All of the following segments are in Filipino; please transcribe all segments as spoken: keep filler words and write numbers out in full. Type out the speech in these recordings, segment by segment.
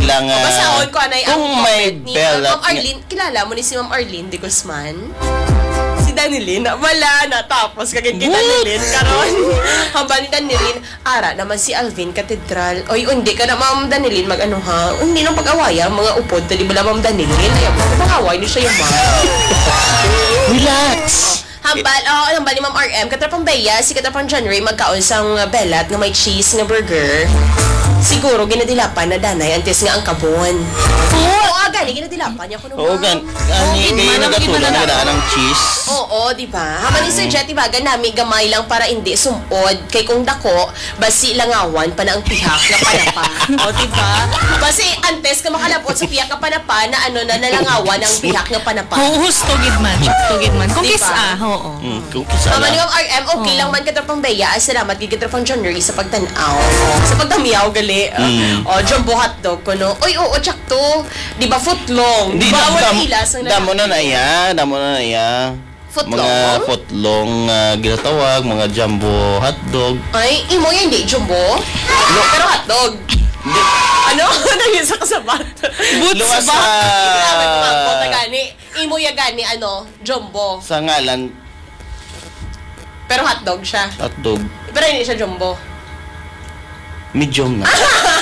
nila nga Basahon ko anay ang kung may comment ni bell Ma'am Arlene. Kilala mo ni si Ma'am Arlene de Guzman? Si Danilin, wala na. Tapos, kagin kay Danilin, karon. Hamba ni Danilin, ara naman si Alvin Cathedral. Oy, hindi ka na, Ma'am Danilin, mag-ano ha? Hindi nang pag-awaya, mga upod, tali bala, Ma'am Danilin. Ayaw, mag-away niyo siya yung Ma'am. Relax. Hambal, oh, hambal ni Ma'am R M, katrapang Beya, si katrapang John Ray, magkaon sang belat nga may cheese nga burger. Siguro, ginadilapan na danay, antes nga ang kabon. Oo, oh, gani, ginadilapan niya ko nung Oo, gan. Gani, kayo nagatulong na gana ng cheese. Oo, di ba? Haman ni Sir Jet, di ba, ganami gamay lang para hindi sumod. Kay kung dako, basi langawan pa na ang pihak na panapa. O, di ba? Basi antes ka makalapot sa pihak na panapa na ano na nalangawan ang pihak na panapa. Oo, tugid man. Tugid man. Kung Diba? kisa, oo. Mm, kung kisa Haman ni lang. Ma'am R M, okay lang man katrapang Beya. Salamat kay katrapang John Ray sa pagtanaw. Sa pagtamiyaw, gali. Mm. O, jumbo hotdog ko, no? Uy, oo, tsakto. Di ba, footlong? Di, Bawal dam, ilas ang damo na na iya, damo na na iya. Footlong? Mga footlong uh, ginatawag, mga jumbo hotdog. Ay, imo yan, di, jumbo? Pero hotdog. Ano? Nangin sa kasabat. Luwas sa... Grabe ko mga kota gani. Imo ya gani, ano, jumbo. Sa ngalan, Pero hotdog siya. hotdog. Pero hindi siya jumbo. Medium na.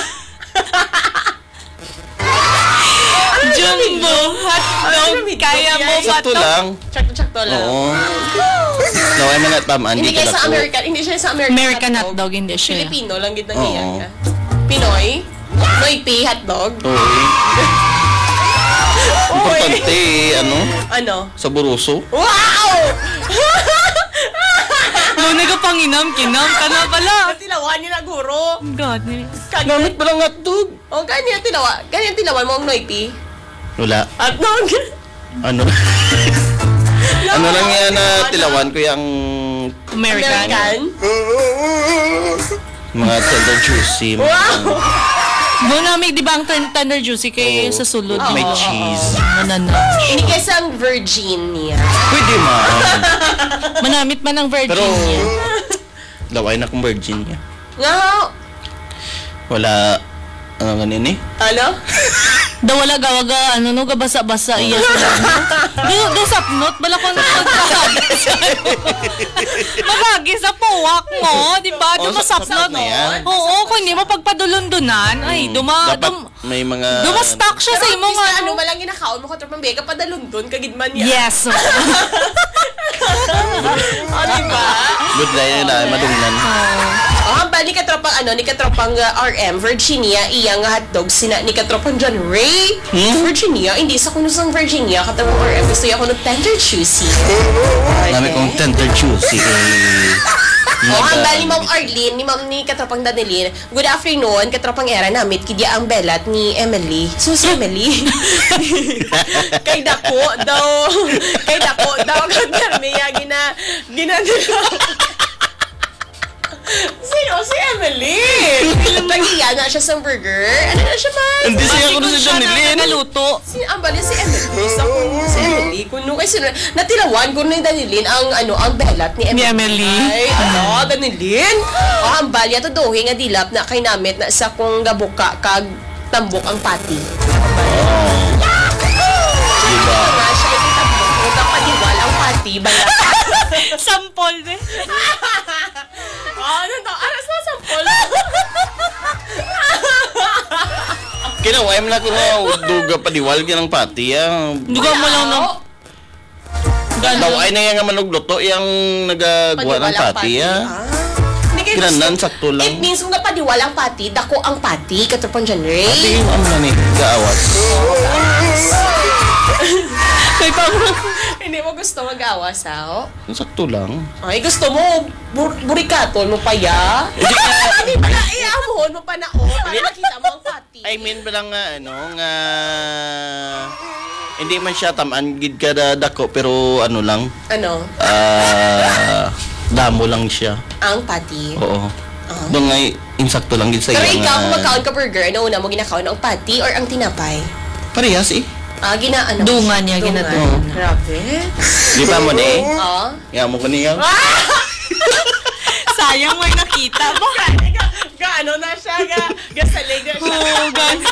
Jumbo, hotdog, kaya mo ba Sakto to? lang. Tsakto-tsakto lang. Oo. Naway man na tamaan, Hindi di kaya ka sa dako. American, hindi siya sa American, American hotdog, hindi siya. Filipino lang gid Oo. nangyayari. Pinoy? Noypi hotdog? Oo. Importante, ano, Ano? sa buruso. Wow! Ngunit ka panginam, kinam ka na pala. Tilawan niya na guro. God, eh. Gamit pa lang hotdog. O, ganyan tilawa. Ganyan tilawan mo ang Noypi. Wala. Hotdog. Ano? Ano lang yan na tilawan ko yung American. American. mga tender juicy. Mga, Wow! Muna may di ba ang turn tender juicy kay Oo. sa sulod? Oo. may Oo, cheese. Manana. Hindi kasi ang virgin niya. Pwede man. Manamit man ang Pero, Virginia. laway na kong Virginia. Nga, Wala, ano ganin eh? ano? Daw wala gawaga, ano no, gabasa-basa iya sa damo. Do, do sapnot, bala ko na magkakagis. Magagis sa puwak mo, di ba? Oh, Do sa- masapnot. sapnot na yan. Oo, kung hindi mo pagpadulundunan, ay, duma, Dapat dum, may mga... dumastock siya sa Pero imo at least nga. na ano malang ginakaon mo katropang bega padalon doon kagidman niya. Yes. O, diba? Good na yun na, madungnan. O, hamba ni katropang ano, ni katropang uh, R M, Virginia, iya nga hotdog, sina, ni katropang John Ray. Hmm? Virginia, hindi sa kuno sang Virginia, katropang R M, gusto niya kuno tender juicy. Dami kong tender juicy eh. O, Naga- hamba ni Ma'am Arlene, ni Ma'am ni katropang Danilin, good afternoon, katropang era namit, kidya ang belat ni Emily. Sus, Emily. Kay dako daw, kay dako daw, kagkarmiya, gina, gina, Sino? Si Emily! Nagiya na siya sa burger. Ano na siya man? Hindi siya ako Siguro sa siya na Janilin. naluto. Si, ang bali si Emily. Sa kung si Emily. Kuno kasi natilawan ko na yung Danilin ang ano ang belat ni Emily. Ni Emily? Ay, ano, Danilin? O, ang bali ato dohi nga dilap na kay namit na sa kung gabuka kag tambok ang pati. Diba? Nga siya yung tambok. Kung kapadiwal ang pati. Bala. Sampol, eh. Oh, ano to? Aras na sampol. Kinaway mo na ko na duga pa diwal ng pati. Ang Duga mo lang no. Laway na yan nga manugluto yung nagagawa ng pati. Ah. Ginanan, sakto lang. It means kung napadiwalang pati, dako ang pati, katapang dyan, Ray. Pati yung ano na eh, gaawas. May pang... Hindi mo gusto mag-awas, ha? Sakto lang. Ay, gusto mo, bur burikaton mo pa, ya? Hindi pala, iamuhon mo pa na, oh, para makita mo ang pati. I mean ba lang nga, ano, nga... Hindi man siya tamaan, gid ka da dako, pero ano lang, Ano? ah... damo lang siya. Ang pati. Oo. Doon nga, insakto lang gid sa Pero iya ikaw, kung nga... magkaon ka burger, ano una mo ginakaon ang pati or ang tinapay? Parehas eh. Ah, gina, ano? Dungan niya, ginadungan. Grabe. Di ba mo ni? Oo. Nga mo ko niya. Sayang may nakita mo. Ga, ano na siya, ga, gasalig na siya. Oh, guys.